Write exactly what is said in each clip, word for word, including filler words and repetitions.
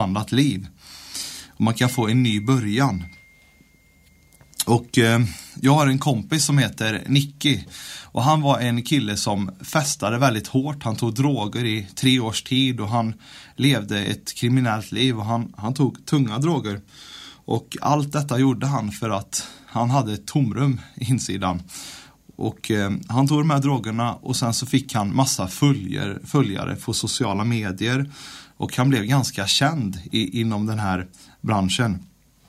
förvandlat liv. Och man kan få en ny början. Och eh, jag har en kompis som heter Nicky. Och han var en kille som festade väldigt hårt. Han tog droger i tre års tid och han levde ett kriminellt liv. Och han, han tog tunga droger. Och allt detta gjorde han för att han hade ett tomrum i insidan. Och eh, han tog de här drogerna och sen så fick han massa följer, följare på sociala medier. Och han blev ganska känd i, inom den här branschen.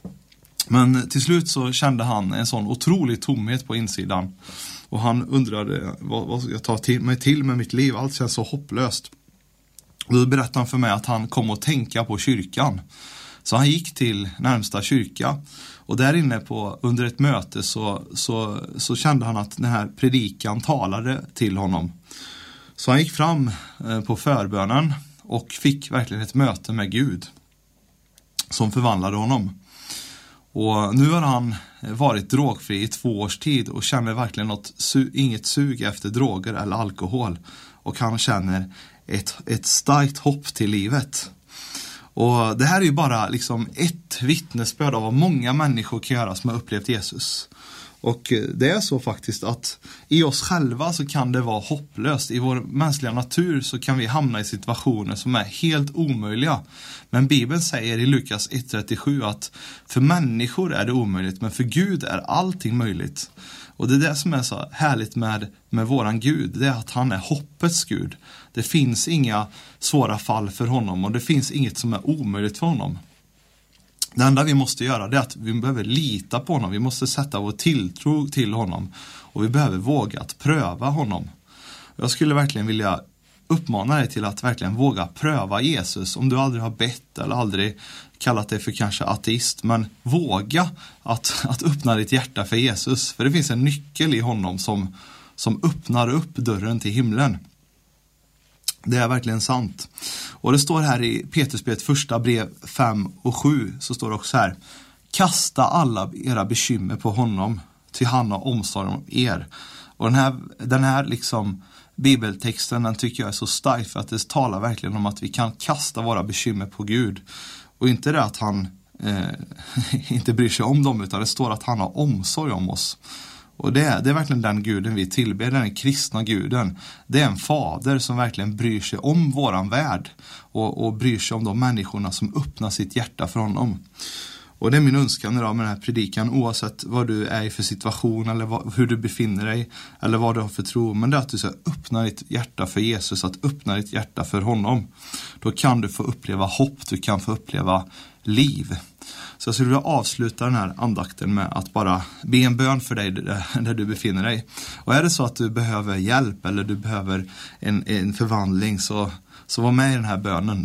Men till slut så kände han en sån otrolig tomhet på insidan. Och han undrade, vad, vad ska jag ta till, mig till med mitt liv? Allt känns så hopplöst. Och då berättade han för mig att han kom att tänka på kyrkan. Så han gick till närmsta kyrka. Och där inne på, under ett möte så, så, så kände han att den här predikan talade till honom. Så han gick fram eh, på förbönen och fick verkligen ett möte med Gud som förvandlade honom. Och nu har han varit drogfri i två års tid och känner verkligen något, su- inget sug efter droger eller alkohol. Och han känner ett, ett starkt hopp till livet. Och det här är ju bara liksom ett vittnesbörd av vad många människor kan göra som har upplevt Jesus. Och det är så faktiskt att i oss själva så kan det vara hopplöst. I vår mänskliga natur så kan vi hamna i situationer som är helt omöjliga. Men Bibeln säger i Lukas ett trettiosju att för människor är det omöjligt, men för Gud är allting möjligt. Och det är det som är så härligt med, med våran Gud, det är att han är hoppets Gud. Det finns inga svåra fall för honom och det finns inget som är omöjligt för honom. Det enda vi måste göra är att vi behöver lita på honom. Vi måste sätta vår tilltro till honom. Och vi behöver våga att pröva honom. Jag skulle verkligen vilja uppmana dig till att verkligen våga pröva Jesus. Om du aldrig har bett eller aldrig kallat dig för kanske ateist. Men våga att, att öppna ditt hjärta för Jesus. För det finns en nyckel i honom som, som öppnar upp dörren till himlen. Det är verkligen sant. Och det står här i Petrusbrevet första brev fem och sju så står det också här: kasta alla era bekymmer på honom, till han har omsorg om er. Och den här, den här liksom bibeltexten, den tycker jag är så stark för att det talar verkligen om att vi kan kasta våra bekymmer på Gud. Och inte det att han eh, inte bryr sig om dem, utan det står att han har omsorg om oss. Och det är, det är verkligen den guden vi tillber, den kristna guden. Det är en fader som verkligen bryr sig om våran värld. Och, och bryr sig om de människorna som öppnar sitt hjärta för honom. Och det är min önskan idag med den här predikan. Oavsett vad du är i för situation eller vad, hur du befinner dig. Eller vad du har för tro. Men det är att du ska öppna ditt hjärta för Jesus. Att öppna ditt hjärta för honom. Då kan du få uppleva hopp. Du kan få uppleva liv. Så jag skulle vilja avsluta den här andakten med att bara be en bön för dig där, där du befinner dig. Och är det så att du behöver hjälp eller du behöver en, en förvandling, så, så var med i den här bönen.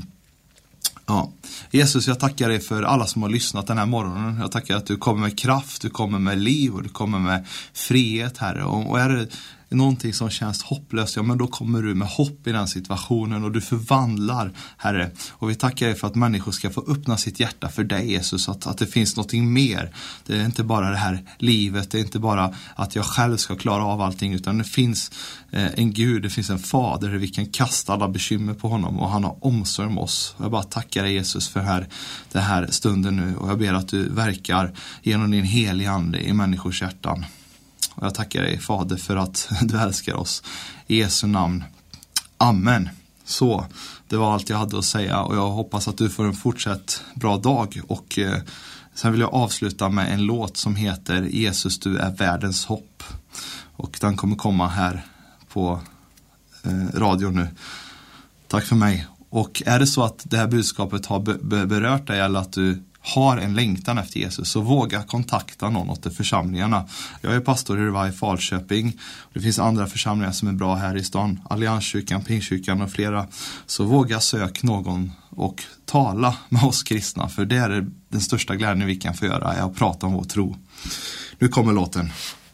Ja. Jesus, jag tackar dig för alla som har lyssnat den här morgonen. Jag tackar att du kommer med kraft, du kommer med liv och du kommer med frihet, Herre. Och, och är det någonting som känns hopplöst, ja men då kommer du med hopp i den situationen och du förvandlar, Herre. Och vi tackar dig för att människor ska få öppna sitt hjärta för dig, Jesus, att, att det finns någonting mer. Det är inte bara det här livet, det är inte bara att jag själv ska klara av allting, utan det finns eh, en Gud, det finns en fader där vi kan kasta alla bekymmer på honom och han har omsorg om oss. Jag bara tackar dig, Jesus, för här, den här stunden nu, och jag ber att du verkar genom din heliga ande i människors hjärtan. Och jag tackar dig, Fader, för att du älskar oss. I Jesu namn. Amen. Så, det var allt jag hade att säga. Och jag hoppas att du får en fortsatt bra dag. Och eh, sen vill jag avsluta med en låt som heter Jesus, du är världens hopp. Och den kommer komma här på eh, radio nu. Tack för mig. Och är det så att det här budskapet har be- be- berört dig eller att du har en längtan efter Jesus, så våga kontakta någon åt de församlingarna. Jag är pastor i Revive Falköping. Det finns andra församlingar som är bra här i stan. Allianskyrkan, Pingstkyrkan och flera. Så våga sök någon och tala med oss kristna. För det är den största glädjen vi kan få göra, är att prata om vår tro. Nu kommer låten.